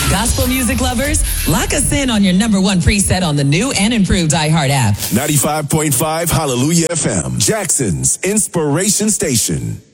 Gospel music lovers, lock us in on your number one preset on the new and improved iHeart app. 95.5 Hallelujah FM, Jackson's Inspiration Station.